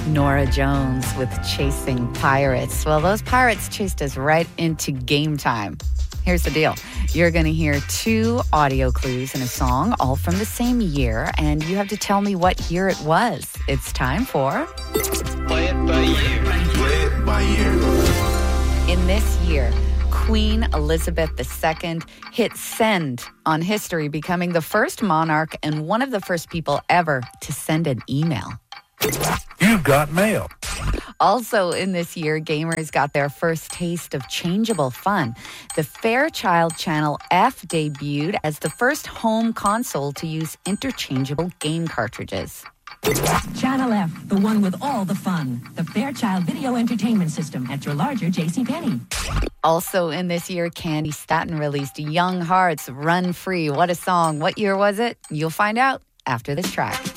Nora Jones with Chasing Pirates. Well, those pirates chased us right into game time. Here's the deal. You're going to hear 2 audio clues in a song, all from the same year, and you have to tell me what year it was. It's time for... Play it by ear. Play it by ear. In this year, Queen Elizabeth II hit send on history, becoming the first monarch and one of the first people ever to send an email. You've got mail. Also in this year, gamers got their first taste of changeable fun. The Fairchild Channel F debuted as the first home console to use interchangeable game cartridges. Channel F, the one with all the fun. The Fairchild Video Entertainment System at your larger JCPenney. Also in this year, Candy Staton released Young Hearts Run Free. What a song. What year was it? You'll find out after this track.